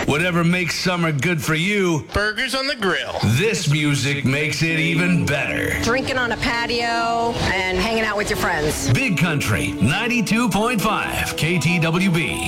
Whatever makes summer good for you, Burgers on the grill. this music makes it even better. Drinking on a patio and hanging out with your friends. Big Country 92.5 KTWB.